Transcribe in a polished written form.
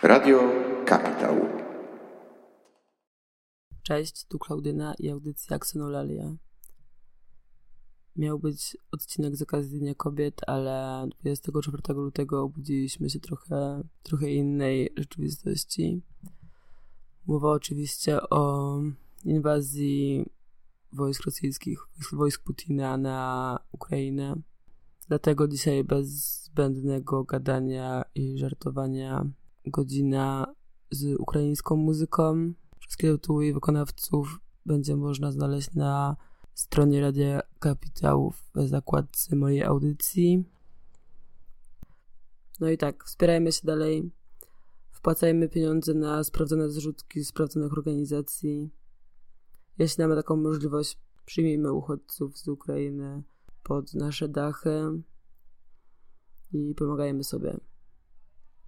Radio Kapitał. Cześć, tu Klaudyna i audycja Xenolalia. Miał być odcinek z okazji Dnia Kobiet, ale 24 lutego obudziliśmy się trochę innej rzeczywistości. Mowa oczywiście o inwazji wojsk rosyjskich, wojsk Putina na Ukrainę. Dlatego dzisiaj bez zbędnego gadania i żartowania godzina z ukraińską muzyką. Wszystkie tytuły i wykonawców będzie można znaleźć na stronie Radia Kapitał w zakładce mojej audycji. No i tak, wspierajmy się dalej. Wpłacajmy pieniądze na sprawdzone zrzutki sprawdzonych organizacji. Jeśli mamy taką możliwość, przyjmijmy uchodźców z Ukrainy pod nasze dachy i pomagajmy sobie.